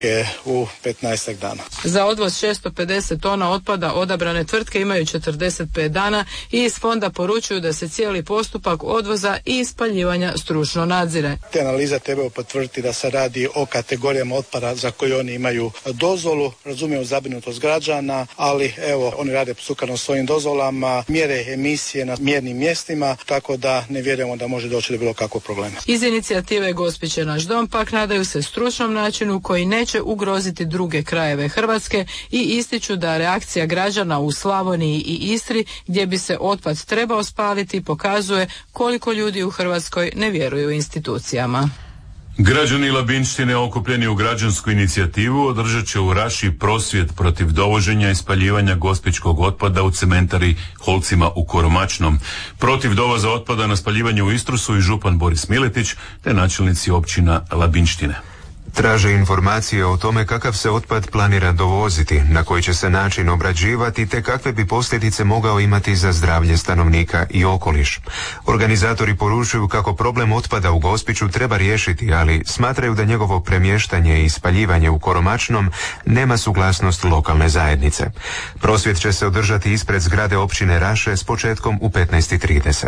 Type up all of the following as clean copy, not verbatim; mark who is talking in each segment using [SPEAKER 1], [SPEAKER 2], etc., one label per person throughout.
[SPEAKER 1] je u 15 dana.
[SPEAKER 2] Za odvoz 650 tona otpada odabrane tvrtke imaju 45 dana i iz fonda poručuju da se cijeli postupak odvoza i spaljivanja stručno nadzire.
[SPEAKER 1] Te analize trebaju potvrditi da se radi o kategorijama otpada za koje oni imaju dozvolu. Razumijemo zabrinutost građana, ali evo, oni rade sukladno svojim dozvolama, mjere emisije na mjernim mjestima, tako da ne vjerujemo da može doći do bilo kakvog problema.
[SPEAKER 2] Iz inicijative Gospić je naš dom pak nadaju se stručnom načinu koji neće ugroziti druge krajeve Hrvatske i ističu da reakcija građana u Slavoniji i Istri, gdje bi se otpad trebao spaliti, pokazuje koliko ljudi u Hrvatskoj ne vjeruju institucijama.
[SPEAKER 3] Građani Labinštine okupljeni u građansku inicijativu održat će u Raši prosvjed protiv dovoženja i spaljivanja gospićkog otpada u cementari Holcima u Koromačnom. Protiv dovoza otpada na spaljivanje u Istru su i župan Boris Miletić te načelnici općina Labinštine.
[SPEAKER 4] Traže informacije o tome kakav se otpad planira dovoziti, na koji će se način obrađivati te kakve bi posljedice mogao imati za zdravlje stanovnika i okoliš. Organizatori poručuju kako problem otpada u Gospiću treba riješiti, ali smatraju da njegovo premještanje i spaljivanje u Koromačnom nema suglasnost lokalne zajednice. Prosvjed će se održati ispred zgrade općine Raše s početkom u 15:30.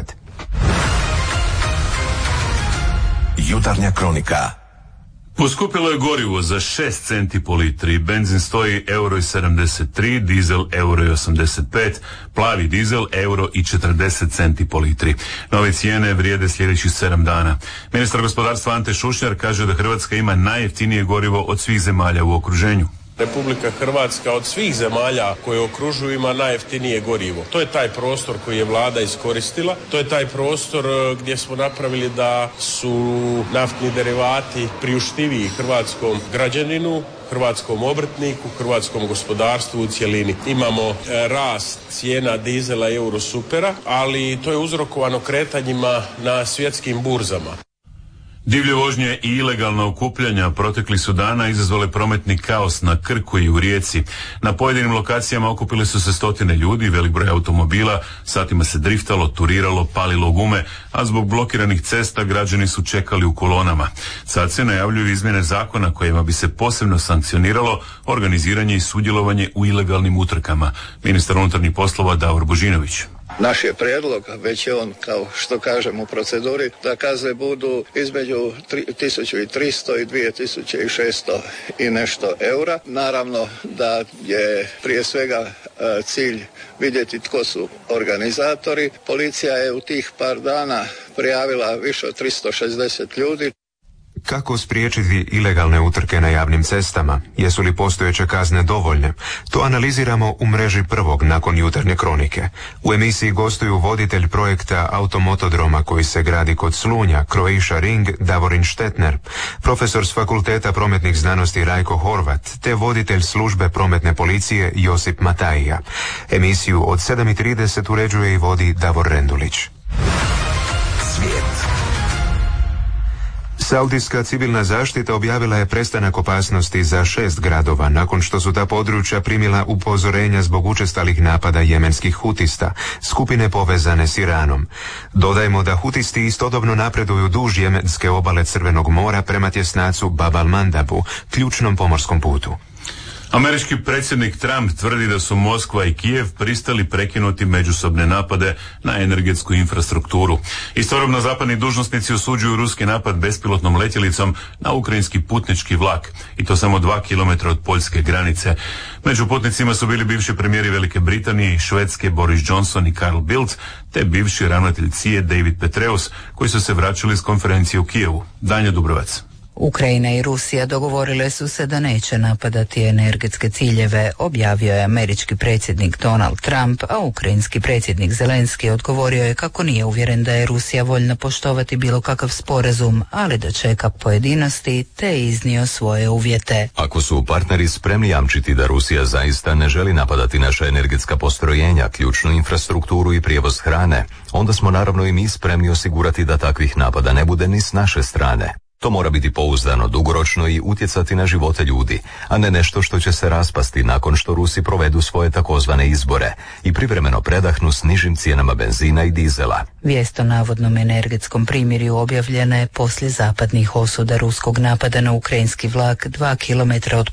[SPEAKER 5] Jutarnja kronika.
[SPEAKER 3] Poskupilo je gorivo za 6 centi po litri, benzin stoji €1,73, dizel €1,85, plavi dizel €1,40 centi po litri. Nove cijene vrijede sljedećih 7 dana. Ministar gospodarstva Ante Šušnjar kaže da Hrvatska ima najjeftinije gorivo od svih zemalja u okruženju.
[SPEAKER 6] Republika Hrvatska od svih zemalja koje okružuju ima najjeftinije gorivo. To je taj prostor koji je vlada iskoristila, to je taj prostor gdje smo napravili da su naftni derivati priuštiviji hrvatskom građaninu, hrvatskom obrtniku, hrvatskom gospodarstvu u cjelini. Imamo rast cijena dizela i eurosupera, ali to je uzrokovano kretanjima na svjetskim burzama.
[SPEAKER 3] Divlje vožnje i ilegalna okupljanja protekli su dana izazvale prometni kaos na Krku i u Rijeci. Na pojedinim lokacijama okupili su se stotine ljudi, velik broj automobila, satima se driftalo, turiralo, palilo gume, a zbog blokiranih cesta građani su čekali u kolonama. Sad se najavljuju izmjene zakona kojima bi se posebno sankcioniralo organiziranje i sudjelovanje u ilegalnim utrkama. Ministar unutarnjih poslova Davor Božinović.
[SPEAKER 7] Naš je prijedlog, već je on, kao što kažem, u proceduri, da kazne budu između 1300 i 2600 i nešto eura. Naravno da je prije svega cilj vidjeti tko su organizatori. Policija je u tih par dana prijavila više od 360 ljudi.
[SPEAKER 4] Kako spriječiti ilegalne utrke na javnim cestama? Jesu li postojeće kazne dovoljne? To analiziramo u mreži Prvog nakon jutarnje kronike. U emisiji gostuju voditelj projekta Automotodroma koji se gradi kod Slunja, Croatia Ring, Davorin Štetner, profesor s Fakulteta prometnih znanosti Rajko Horvat, te voditelj službe prometne policije Josip Matajija. Emisiju od 7:30 uređuje i vodi Davor Rendulić.
[SPEAKER 5] Svijet.
[SPEAKER 4] Saudijska civilna zaštita objavila je prestanak opasnosti za 6 gradova nakon što su ta područja primila upozorenja zbog učestalih napada jemenskih hutista, skupine povezane s Iranom. Dodajmo da hutisti istodobno napreduju duž jemenske obale Crvenog mora prema tjesnacu Bab al-Mandabu, ključnom pomorskom putu.
[SPEAKER 3] Američki predsjednik Trump tvrdi da su Moskva i Kijev pristali prekinuti međusobne napade na energetsku infrastrukturu. Istovremeno zapadni dužnosnici osuđuju ruski napad bespilotnom letjelicom na ukrajinski putnički vlak, i to samo 2 kilometra od poljske granice. Među putnicima su bili bivši premijeri Velike Britanije i Švedske Boris Johnson i Carl Bildt, te bivši ravnatelj CIA David Petraeus, koji su se vraćali s konferencije u Kijevu. Danja Dubrovac.
[SPEAKER 8] Ukrajina i Rusija dogovorile su se da neće napadati energetske ciljeve, objavio je američki predsjednik Donald Trump, a ukrajinski predsjednik Zelenski odgovorio je kako nije uvjeren da je Rusija voljna poštovati bilo kakav sporazum, ali da čeka pojedinosti, te iznio svoje uvjete.
[SPEAKER 9] Ako su partneri spremni jamčiti da Rusija zaista ne želi napadati naša energetska postrojenja, ključnu infrastrukturu i prijevoz hrane, onda smo naravno i mi spremni osigurati da takvih napada ne bude ni s naše strane. To mora biti pouzdano dugoročno i utjecati na živote ljudi, a ne nešto što će se raspasti nakon što Rusi provedu svoje takozvane izbore i privremeno predahnu s nižim cijenama benzina i dizela.
[SPEAKER 8] Vijest o navodnom energetskom primirju objavljena je poslije zapadnih osuda ruskog napada na ukrajinski vlak 2 kilometra od